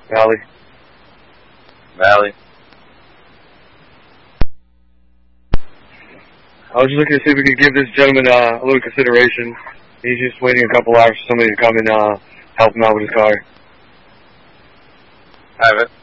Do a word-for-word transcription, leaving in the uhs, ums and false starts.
Valley. Valley. I was just looking to see if we could give this gentleman uh, a little consideration. He's just waiting a couple hours for somebody to come and uh, help him out with his car. Have it.